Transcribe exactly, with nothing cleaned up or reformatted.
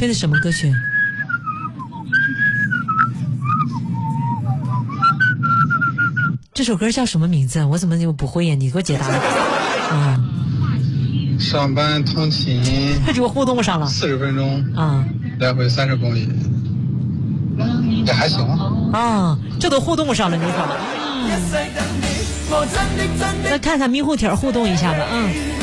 吹的什么歌曲？这首歌叫什么名字？我怎么就不会呀？你给我解答了。啊、 嗯，上班通勤， 他就互动上了， 四十分钟啊， 来回三十公里，也还行啊，这都互动上了，你说？嗯，那看看迷糊体儿互动一下吧，嗯。